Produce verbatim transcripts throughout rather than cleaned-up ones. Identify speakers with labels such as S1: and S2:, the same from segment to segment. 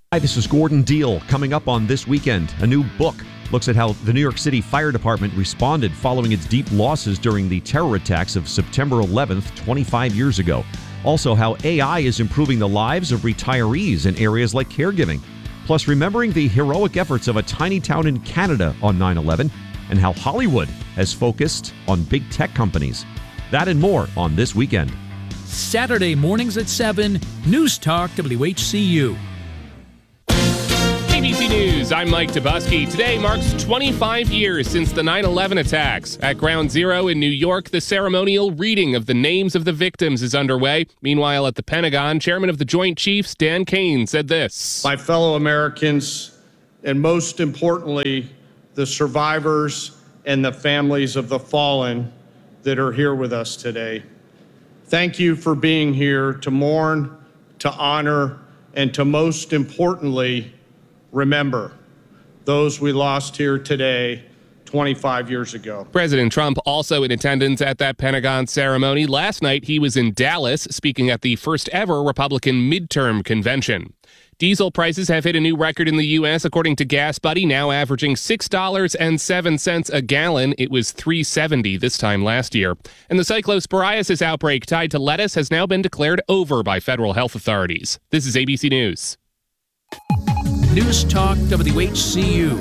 S1: Hi, this is Gordon Deal. Coming up on This Weekend, a new book looks at how the New York City Fire Department responded following its deep losses during the terror attacks of September eleventh, twenty-five years ago. Also, how A I is improving the lives of retirees in areas like caregiving. Plus, remembering the heroic efforts of a tiny town in Canada on nine eleven, and how Hollywood has focused on big tech companies. That and more on This Weekend.
S2: Saturday mornings at seven, News Talk W H C U.
S3: A B C News, I'm Mike Tobusky. Today marks twenty-five years since the nine eleven attacks. At Ground Zero in New York, the ceremonial reading of the names of the victims is underway. Meanwhile, at the Pentagon, Chairman of the Joint Chiefs, Dan Kane, said this.
S4: My fellow Americans, and most importantly, the survivors and the families of the fallen that are here with us today. Thank you for being here to mourn, to honor, and to most importantly, remember those we lost here today twenty-five years ago.
S3: President Trump also in attendance at that Pentagon ceremony. Last night, he was in Dallas speaking at the first ever Republican midterm convention. Diesel prices have hit a new record in the U S, according to Gas Buddy, now averaging six dollars and seven cents a gallon. It was three dollars and seventy cents this time last year. And the cyclosporiasis outbreak tied to lettuce has now been declared over by federal health authorities. This is A B C News.
S2: News Talk W H C U.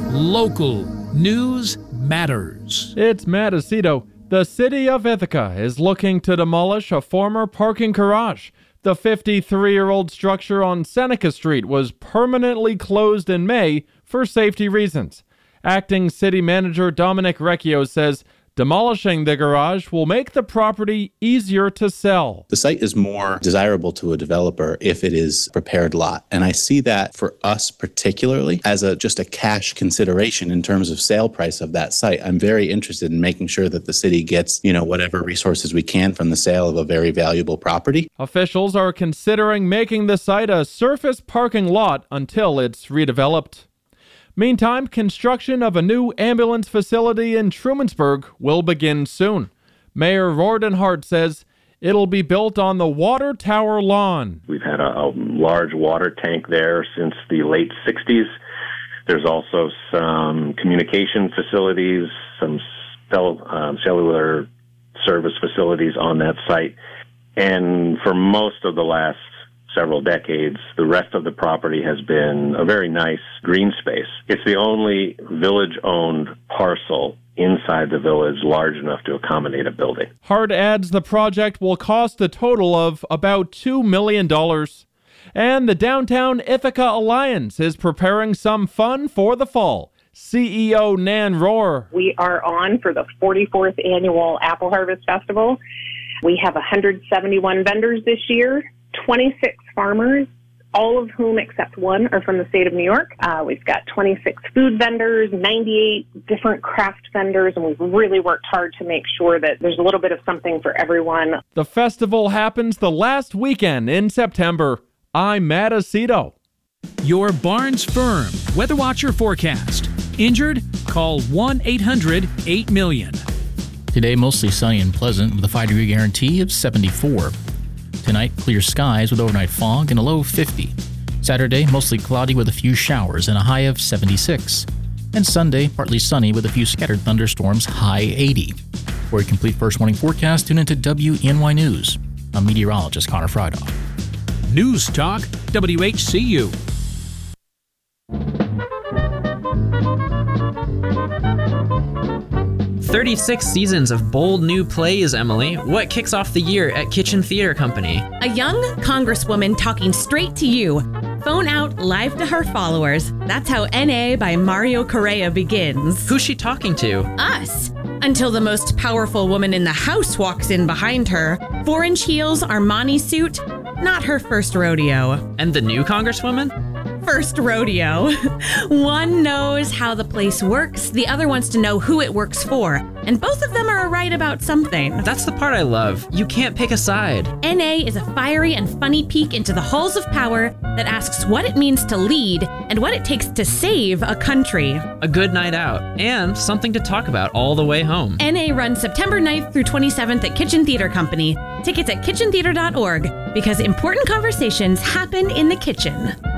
S2: Local news matters.
S5: It's Matt Aceto. The city of Ithaca is looking to demolish a former parking garage. The fifty-three-year-old structure on Seneca Street was permanently closed in May for safety reasons. Acting City Manager Dominic Recchio says demolishing the garage will make the property easier to sell.
S6: The site is more desirable to a developer if it is a prepared lot. And I see that for us particularly as a just a cash consideration in terms of sale price of that site. I'm very interested in making sure that the city gets, you know, whatever resources we can from the sale of a very valuable property.
S5: Officials are considering making the site a surface parking lot until it's redeveloped. Meantime, construction of a new ambulance facility in Trumansburg will begin soon. Mayor Rorden Hart says it'll be built on the water tower lawn.
S7: We've had a, a large water tank there since the late sixties. There's also some communication facilities, some cell, um, cellular service facilities on that site. And for most of the last several decades, the rest of the property has been a very nice green space. It's the only village-owned parcel inside the village large enough to accommodate a building.
S5: Hart adds the project will cost a total of about two million dollars. And the Downtown Ithaca Alliance is preparing some fun for the fall. C E O Nan Rohr.
S8: We are on for the forty-fourth annual Apple Harvest Festival. We have one hundred seventy-one vendors this year. twenty-six farmers, all of whom except one are from the state of New York. Uh, we've got twenty-six food vendors, ninety-eight different craft vendors, and we've really worked hard to make sure that there's a little bit of something for everyone.
S5: The festival happens the last weekend in September. I'm Matt Aceto.
S2: Your Barnes Firm Weather Watcher forecast. Injured? Call one eight hundred eight million.
S9: Today, mostly sunny and pleasant with a five-degree guarantee of seventy-four. Tonight, clear skies with overnight fog and a low of fifty. Saturday, mostly cloudy with a few showers and a high of seventy-six. And Sunday, partly sunny with a few scattered thunderstorms, high eighty. For a complete first morning forecast, tune into W E N Y News. I'm meteorologist Connor Friedhoff.
S2: News Talk W H C U.
S10: thirty-six seasons of bold new plays, Emily. What kicks off the year at Kitchen Theater Company?
S11: A young congresswoman talking straight to you. Phone out live to her followers. That's how N A by Mario Correa begins.
S10: Who's she talking to?
S11: Us. Until the most powerful woman in the house walks in behind her. Four-inch heels, Armani suit. Not her first rodeo.
S10: And the new congresswoman?
S11: First rodeo. One knows how the place works, the other wants to know who it works for, and both of them are right about something.
S10: That's the part I love. You can't pick a side.
S11: N A is a fiery and funny peek into the halls of power that asks what it means to lead and what it takes to save a country.
S10: A good night out, and something to talk about all the way home.
S11: N A runs September ninth through twenty-seventh at Kitchen Theater Company. Tickets at kitchen theater dot org, because important conversations happen in the kitchen.